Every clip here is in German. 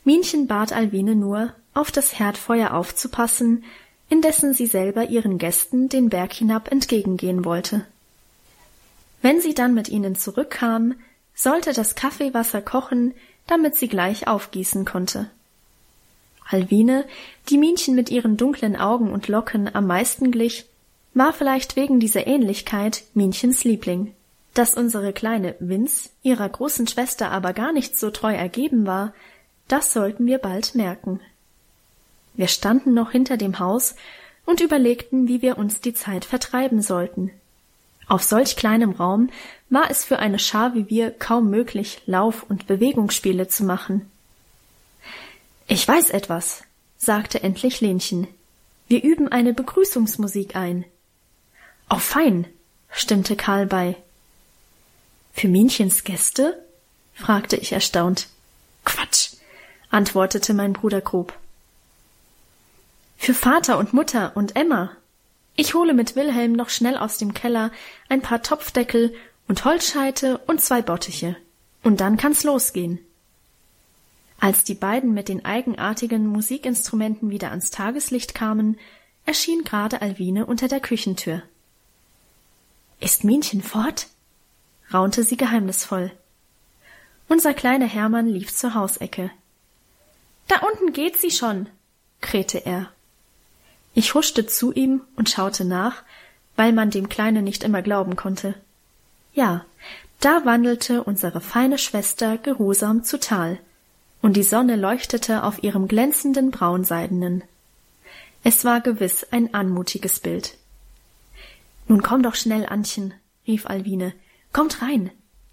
Minchen bat Alwine nur, auf das Herdfeuer aufzupassen, indessen sie selber ihren Gästen den Berg hinab entgegengehen wollte. Wenn sie dann mit ihnen zurückkam, sollte das Kaffeewasser kochen, damit sie gleich aufgießen konnte. Alwine, die Minchen mit ihren dunklen Augen und Locken am meisten glich, war vielleicht wegen dieser Ähnlichkeit Minchens Liebling. Dass unsere kleine Vinz ihrer großen Schwester aber gar nicht so treu ergeben war, das sollten wir bald merken. Wir standen noch hinter dem Haus und überlegten, wie wir uns die Zeit vertreiben sollten. Auf solch kleinem Raum war es für eine Schar wie wir kaum möglich, Lauf- und Bewegungsspiele zu machen. »Ich weiß etwas«, sagte endlich Lenchen. »Wir üben eine Begrüßungsmusik ein.« »Oh, fein«, stimmte Karl bei. »Für Minchens Gäste?« fragte ich erstaunt. »Quatsch«, antwortete mein Bruder grob. »Für Vater und Mutter und Emma. Ich hole mit Wilhelm noch schnell aus dem Keller ein paar Topfdeckel und Holzscheite und 2 Bottiche. Und dann kann's losgehen.« Als die beiden mit den eigenartigen Musikinstrumenten wieder ans Tageslicht kamen, erschien gerade Alwine unter der Küchentür. »Ist Minchen fort?« raunte sie geheimnisvoll. Unser kleiner Hermann lief zur Hausecke. »Da unten geht sie schon«, krähte er. Ich huschte zu ihm und schaute nach, weil man dem Kleinen nicht immer glauben konnte. Ja, da wandelte unsere feine Schwester geruhsam zu Tal, und die Sonne leuchtete auf ihrem glänzenden Braunseidenen. Es war gewiss ein anmutiges Bild. »Nun komm doch schnell, Annchen«, rief Alwine, »kommt rein!«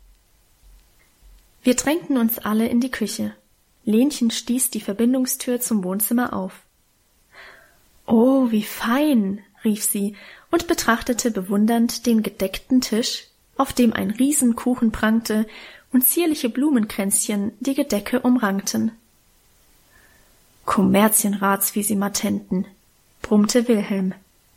Wir drängten uns alle in die Küche. Lenchen stieß die Verbindungstür zum Wohnzimmer auf. »Oh, wie fein«, rief sie und betrachtete bewundernd den gedeckten Tisch, auf dem ein Riesenkuchen prangte und zierliche Blumenkränzchen die Gedecke umrankten. »Kommerzienratsvisimatenten«, brummte Wilhelm.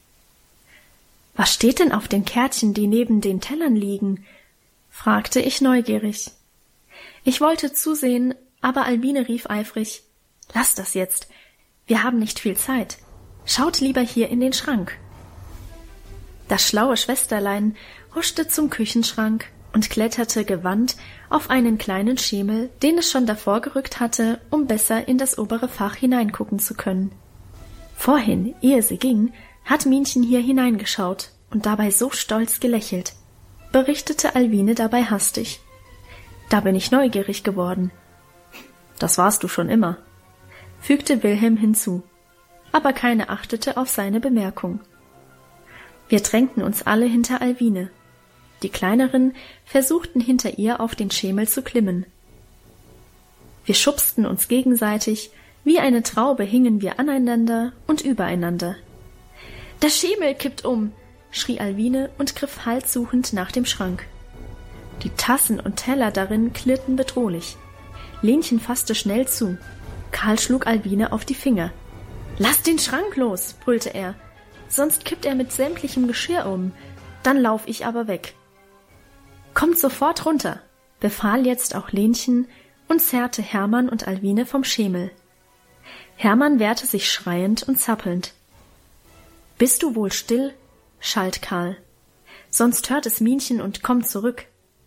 »Was steht denn auf den Kärtchen, die neben den Tellern liegen?« fragte ich neugierig. Ich wollte zusehen, aber Alwine rief eifrig, »Lass das jetzt, wir haben nicht viel Zeit. Schaut lieber hier in den Schrank.« Das schlaue Schwesterlein huschte zum Küchenschrank und kletterte gewandt auf einen kleinen Schemel, den es schon davor gerückt hatte, um besser in das obere Fach hineingucken zu können. Vorhin, ehe sie ging, hat Minchen hier hineingeschaut und dabei so stolz gelächelt, berichtete Alwine dabei hastig. Da bin ich neugierig geworden. »Das warst du schon immer«, fügte Wilhelm hinzu, aber keiner achtete auf seine Bemerkung. Wir drängten uns alle hinter Alwine. Die Kleineren versuchten hinter ihr auf den Schemel zu klimmen. Wir schubsten uns gegenseitig, wie eine Traube hingen wir aneinander und übereinander. »Der Schemel kippt um«, schrie Alwine und griff halssuchend nach dem Schrank. Die Tassen und Teller darin klirrten bedrohlich. Lenchen fasste schnell zu. Karl schlug Alwine auf die Finger. »Lass den Schrank los«, brüllte er, »sonst kippt er mit sämtlichem Geschirr um. Dann lauf ich aber weg.« »Kommt sofort runter«, befahl jetzt auch Lenchen und zerrte Hermann und Alwine vom Schemel. Hermann wehrte sich schreiend und zappelnd. »Bist du wohl still?«, schalt Karl. »Sonst hört es Minchen und kommt zurück.«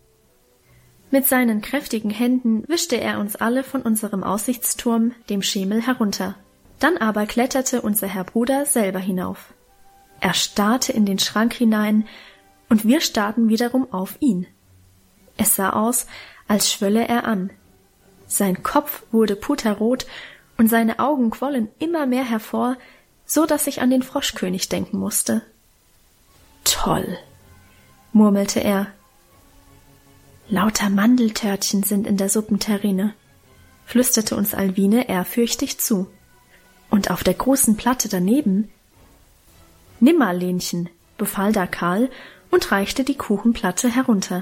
Mit seinen kräftigen Händen wischte er uns alle von unserem Aussichtsturm, dem Schemel, herunter. Dann aber kletterte unser Herr Bruder selber hinauf. Er starrte in den Schrank hinein, und wir starrten wiederum auf ihn. Es sah aus, als schwölle er an. Sein Kopf wurde puterrot, und seine Augen quollen immer mehr hervor, so dass ich an den Froschkönig denken musste. »Toll«, murmelte er. »Lauter Mandeltörtchen sind in der Suppenterrine«, flüsterte uns Alwine ehrfürchtig zu. »Und auf der großen Platte daneben?« »Nimmer, Lenchen«, befahl da Karl und reichte die Kuchenplatte herunter.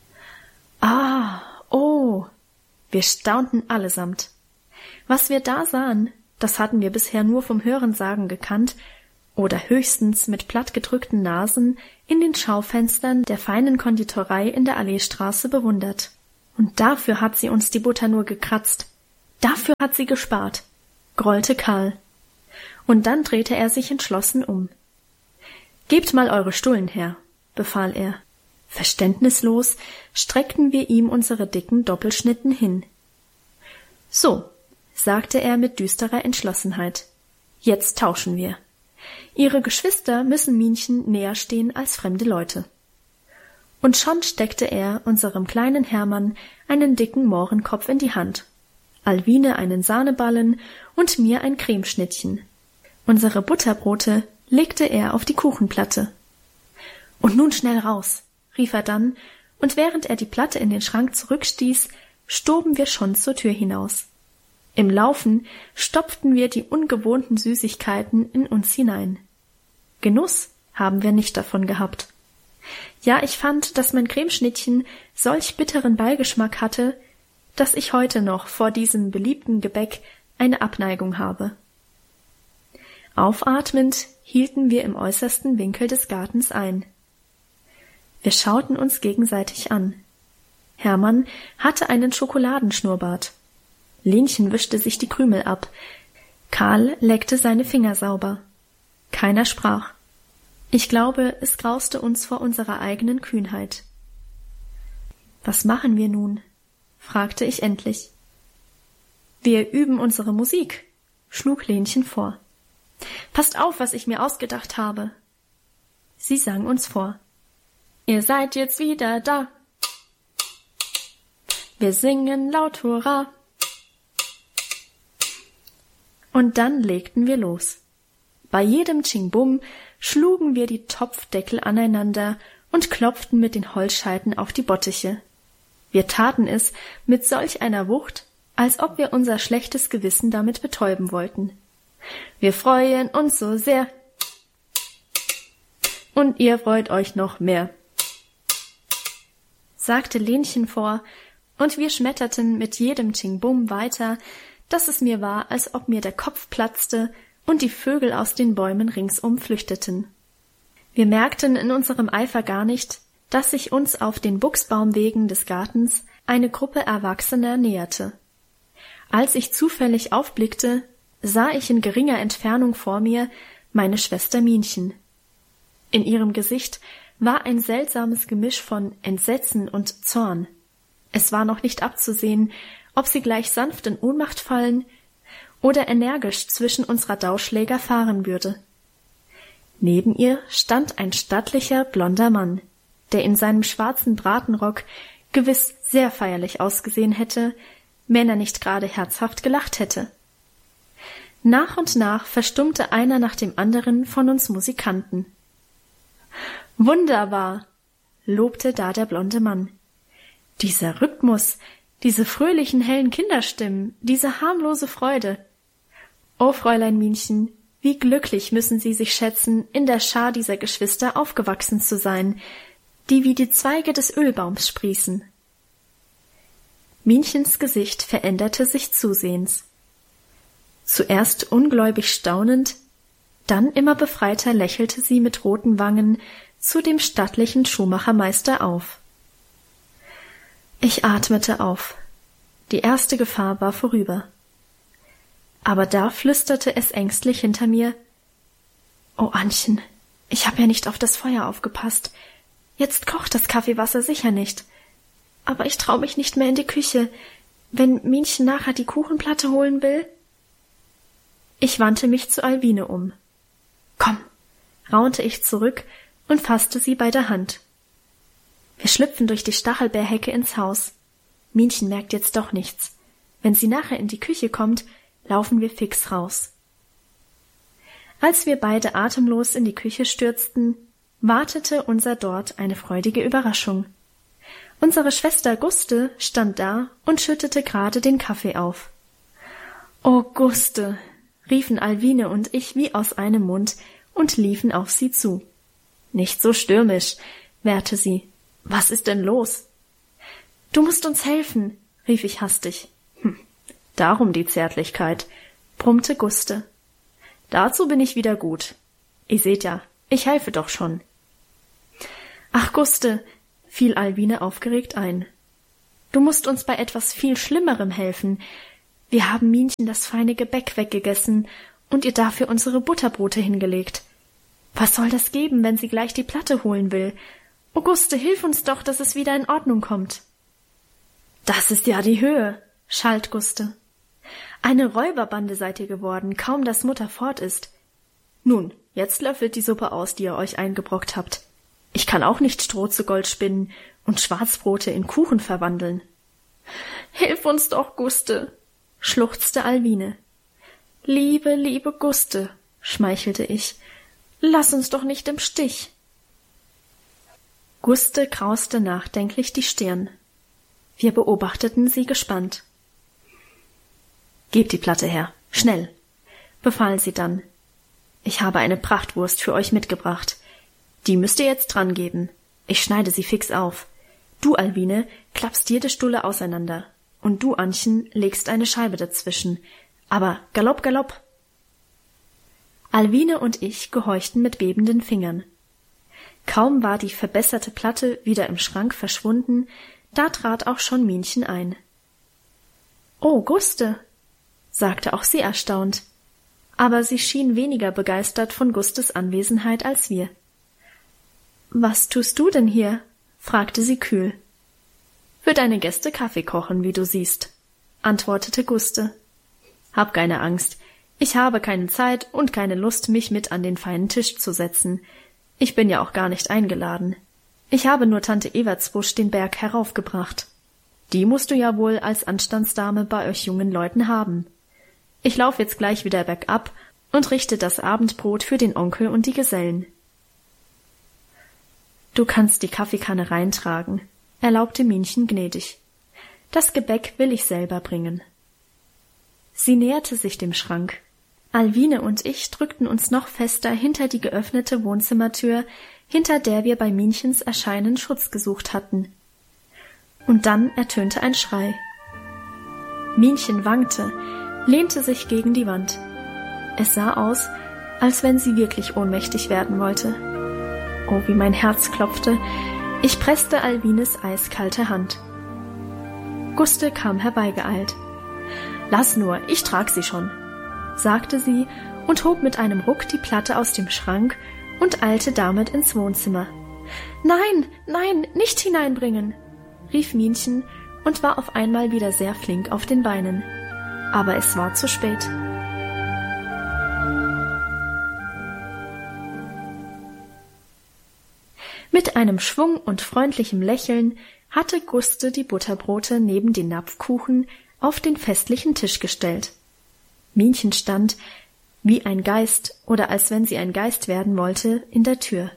»Ah, oh«, wir staunten allesamt. Was wir da sahen, das hatten wir bisher nur vom Hörensagen gekannt oder höchstens mit plattgedrückten Nasen in den Schaufenstern der feinen Konditorei in der Alleestraße bewundert. Und dafür hat sie uns die Butter nur gekratzt. Dafür hat sie gespart, grollte Karl. Und dann drehte er sich entschlossen um. »Gebt mal eure Stullen her«, befahl er. Verständnislos streckten wir ihm unsere dicken Doppelschnitten hin. »So«, sagte er mit düsterer Entschlossenheit, »jetzt tauschen wir. Ihre Geschwister müssen Minchen näher stehen als fremde Leute.« Und schon steckte er unserem kleinen Hermann einen dicken Mohrenkopf in die Hand, Alwine einen Sahneballen und mir ein Cremeschnittchen. Unsere Butterbrote legte er auf die Kuchenplatte. »Und nun schnell raus«, rief er dann, und während er die Platte in den Schrank zurückstieß, stoben wir schon zur Tür hinaus. Im Laufen stopften wir die ungewohnten Süßigkeiten in uns hinein. Genuss haben wir nicht davon gehabt. Ja, ich fand, dass mein Cremeschnittchen solch bitteren Beigeschmack hatte, dass ich heute noch vor diesem beliebten Gebäck eine Abneigung habe. Aufatmend hielten wir im äußersten Winkel des Gartens ein. Wir schauten uns gegenseitig an. Hermann hatte einen Schokoladenschnurrbart. Lenchen wischte sich die Krümel ab. Karl leckte seine Finger sauber. Keiner sprach. Ich glaube, es grauste uns vor unserer eigenen Kühnheit. »Was machen wir nun?« fragte ich endlich. »Wir üben unsere Musik«, schlug Lenchen vor. »Passt auf, was ich mir ausgedacht habe.« Sie sang uns vor. »Ihr seid jetzt wieder da. Wir singen laut Hurra.« Und dann legten wir los. Bei jedem Tsching-Bum schlugen wir die Topfdeckel aneinander und klopften mit den Holzscheiten auf die Bottiche. Wir taten es mit solch einer Wucht, als ob wir unser schlechtes Gewissen damit betäuben wollten. Wir freuen uns so sehr, und ihr freut euch noch mehr, sagte Lenchen vor, und wir schmetterten mit jedem Tsching-Bum weiter, dass es mir war, als ob mir der Kopf platzte und die Vögel aus den Bäumen ringsum flüchteten. Wir merkten in unserem Eifer gar nicht, dass sich uns auf den Buchsbaumwegen des Gartens eine Gruppe Erwachsener näherte. Als ich zufällig aufblickte, sah ich in geringer Entfernung vor mir meine Schwester Minchen. In ihrem Gesicht war ein seltsames Gemisch von Entsetzen und Zorn. Es war noch nicht abzusehen, ob sie gleich sanft in Ohnmacht fallen oder energisch zwischen unserer Dauschläger fahren würde. Neben ihr stand ein stattlicher, blonder Mann, der in seinem schwarzen Bratenrock gewiss sehr feierlich ausgesehen hätte, wenn er nicht gerade herzhaft gelacht hätte. Nach und nach verstummte einer nach dem anderen von uns Musikanten. »Wunderbar«, lobte da der blonde Mann. »Dieser Rhythmus, diese fröhlichen, hellen Kinderstimmen, diese harmlose Freude. O Fräulein Minchen, wie glücklich müssen Sie sich schätzen, in der Schar dieser Geschwister aufgewachsen zu sein, die wie die Zweige des Ölbaums sprießen.« Minchens Gesicht veränderte sich zusehends. Zuerst ungläubig staunend, dann immer befreiter lächelte sie mit roten Wangen zu dem stattlichen Schuhmachermeister auf. Ich atmete auf. Die erste Gefahr war vorüber. Aber da flüsterte es ängstlich hinter mir: »Oh, Annchen, ich hab ja nicht auf das Feuer aufgepasst. Jetzt kocht das Kaffeewasser sicher nicht. Aber ich trau mich nicht mehr in die Küche, wenn Minchen nachher die Kuchenplatte holen will.« Ich wandte mich zu Alwine um. »Komm«, raunte ich zurück und fasste sie bei der Hand. Wir schlüpfen durch die Stachelbeerhecke ins Haus. Minchen merkt jetzt doch nichts. Wenn sie nachher in die Küche kommt, laufen wir fix raus. Als wir beide atemlos in die Küche stürzten, wartete unser dort eine freudige Überraschung. Unsere Schwester Guste stand da und schüttete gerade den Kaffee auf. »Oh, Guste«, riefen Alwine und ich wie aus einem Mund und liefen auf sie zu. »Nicht so stürmisch«, wehrte sie. »Was ist denn los?« »Du musst uns helfen«, rief ich hastig. »Darum die Zärtlichkeit«, brummte Guste. »Dazu bin ich wieder gut. Ihr seht ja, ich helfe doch schon.« »Ach, Guste«, fiel Alwine aufgeregt ein. »Du musst uns bei etwas viel Schlimmerem helfen. Wir haben Minchen das feine Gebäck weggegessen und ihr dafür unsere Butterbrote hingelegt. Was soll das geben, wenn sie gleich die Platte holen will? Auguste, hilf uns doch, dass es wieder in Ordnung kommt. Das ist ja die Höhe, schalt Guste. Eine Räuberbande seid ihr geworden, kaum dass Mutter fort ist. Nun, jetzt löffelt die Suppe aus, die ihr euch eingebrockt habt. Ich kann auch nicht Stroh zu Gold spinnen und Schwarzbrote in Kuchen verwandeln. Hilf uns doch, Guste, schluchzte Alwine. Liebe, liebe Guste, schmeichelte ich, lass uns doch nicht im Stich. Guste krauste nachdenklich die Stirn. Wir beobachteten sie gespannt. Gebt die Platte her, schnell, befahl sie dann. Ich habe eine Prachtwurst für euch mitgebracht. Die müsst ihr jetzt dran geben. Ich schneide sie fix auf. Du, Alwine, klappst jede Stulle auseinander. Und du, Annchen, legst eine Scheibe dazwischen. Aber Galopp, Galopp! Alwine und ich gehorchten mit bebenden Fingern. Kaum war die verbesserte Platte wieder im Schrank verschwunden, da trat auch schon Minchen ein. »Oh, Guste«, sagte auch sie erstaunt, aber sie schien weniger begeistert von Gustes Anwesenheit als wir. »Was tust du denn hier?« fragte sie kühl. »Für deine Gäste Kaffee kochen, wie du siehst«, antwortete Guste. »Hab keine Angst, ich habe keine Zeit und keine Lust, mich mit an den feinen Tisch zu setzen. Ich bin ja auch gar nicht eingeladen. Ich habe nur Tante Evertsbusch den Berg heraufgebracht. Die musst du ja wohl als Anstandsdame bei euch jungen Leuten haben. Ich lauf jetzt gleich wieder bergab und richte das Abendbrot für den Onkel und die Gesellen.« »Du kannst die Kaffeekanne reintragen«, erlaubte Minchen gnädig. »Das Gebäck will ich selber bringen.« Sie näherte sich dem Schrank. Alwine und ich drückten uns noch fester hinter die geöffnete Wohnzimmertür, hinter der wir bei Minchens Erscheinen Schutz gesucht hatten. Und dann ertönte ein Schrei. Minchen wankte, lehnte sich gegen die Wand. Es sah aus, als wenn sie wirklich ohnmächtig werden wollte. Oh, wie mein Herz klopfte. Ich presste Alwines eiskalte Hand. Guste kam herbeigeeilt. »Lass nur, ich trag sie schon«, sagte sie und hob mit einem Ruck die Platte aus dem Schrank und eilte damit ins Wohnzimmer. »Nein, nein, nicht hineinbringen«, rief Minchen und war auf einmal wieder sehr flink auf den Beinen. Aber es war zu spät. Mit einem Schwung und freundlichem Lächeln hatte Guste die Butterbrote neben den Napfkuchen auf den festlichen Tisch gestellt. Minchen stand, wie ein Geist oder als wenn sie ein Geist werden wollte, in der Tür.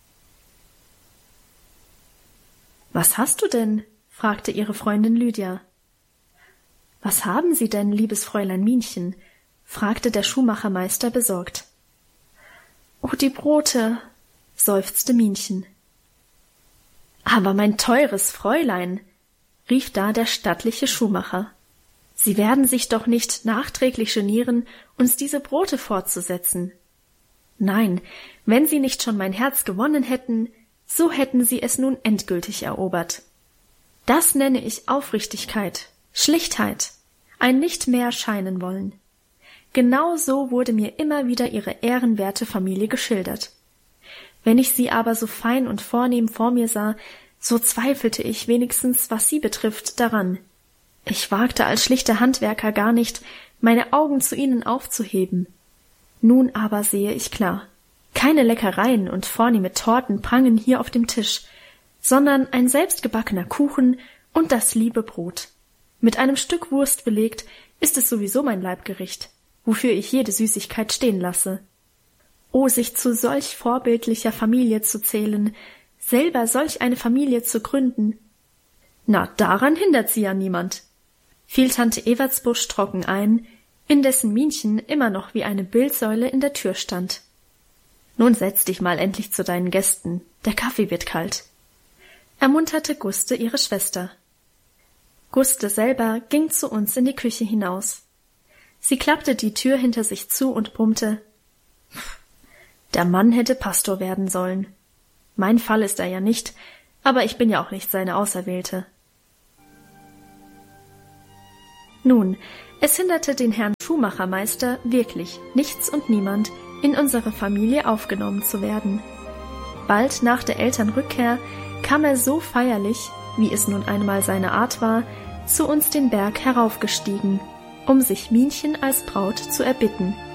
»Was hast du denn?« fragte ihre Freundin Lydia. »Was haben Sie denn, liebes Fräulein Minchen?« fragte der Schuhmachermeister besorgt. »Oh, die Brote«, seufzte Minchen. »Aber mein teures Fräulein«, rief da der stattliche Schuhmacher, »Sie werden sich doch nicht nachträglich genieren, uns diese Brote fortzusetzen. Nein, wenn Sie nicht schon mein Herz gewonnen hätten, so hätten Sie es nun endgültig erobert. Das nenne ich Aufrichtigkeit, Schlichtheit, ein nicht mehr scheinen wollen. Genau so wurde mir immer wieder Ihre ehrenwerte Familie geschildert. Wenn ich Sie aber so fein und vornehm vor mir sah, so zweifelte ich wenigstens, was Sie betrifft, daran. Ich wagte als schlichter Handwerker gar nicht, meine Augen zu Ihnen aufzuheben. Nun aber sehe ich klar. Keine Leckereien und vornehme Torten prangen hier auf dem Tisch, sondern ein selbstgebackener Kuchen und das liebe Brot. Mit einem Stück Wurst belegt ist es sowieso mein Leibgericht, wofür ich jede Süßigkeit stehen lasse. O, sich zu solch vorbildlicher Familie zu zählen, selber solch eine Familie zu gründen. Na, daran hindert sie ja niemand, fiel Tante Evertsbusch trocken ein, indessen Minchen immer noch wie eine Bildsäule in der Tür stand. Nun setz dich mal endlich zu deinen Gästen, der Kaffee wird kalt, ermunterte Guste ihre Schwester. Guste selber ging zu uns in die Küche hinaus. Sie klappte die Tür hinter sich zu und brummte, »Der Mann hätte Pastor werden sollen. Mein Fall ist er ja nicht, aber ich bin ja auch nicht seine Auserwählte.« Nun, Es hinderte den Herrn Schuhmachermeister wirklich nichts und niemand, in unsere Familie aufgenommen zu werden. Bald nach der Elternrückkehr kam er so feierlich, wie es nun einmal seine Art war, zu uns den Berg heraufgestiegen, um sich Minchen als Braut zu erbitten.